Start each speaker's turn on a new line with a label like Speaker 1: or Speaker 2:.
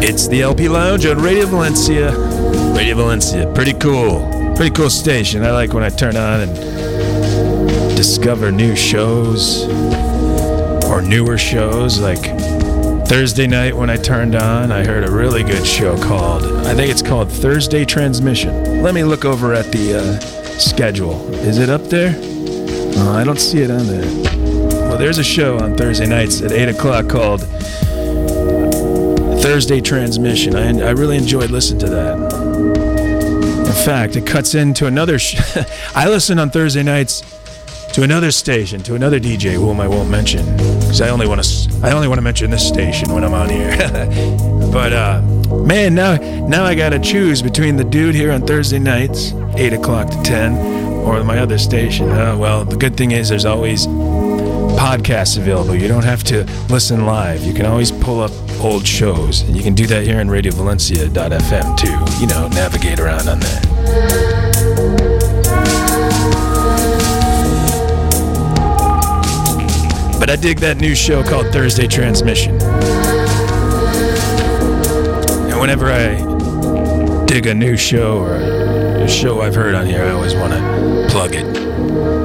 Speaker 1: It's the LP Lounge on Radio Valencia. Radio Valencia, pretty cool station. I like when I turn on and discover new shows or newer shows. Like Thursday night when I turned on, I heard a really good show I think it's called Thursday Transmission. Let me look over at the schedule. Is it up there? Oh, I don't see it on there. Well, there's a show on Thursday nights at 8 o'clock called Thursday Transmission. I really enjoyed listening to that. In fact, it cuts into another I listen on Thursday nights to another station, to another DJ whom I won't mention, because I only want to mention this station when I'm on here. But man, now I gotta choose between the dude here on Thursday nights, 8 o'clock to 10, or my other station. Well, the good thing is there's always podcasts available. You don't have to listen live. You can always pull up old shows, and you can do that here on RadioValencia.fm too. You know, navigate around on there. But I dig that new show called Thursday Transmission. And whenever I dig a new show or a show I've heard on here, I always want to plug it.